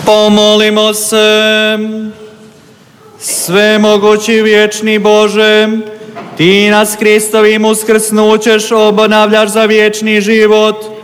Pomolimo se. Svemogući vječni Bože, Ti nas Hristovim uskrsnućeš obnavljaš za vječni život.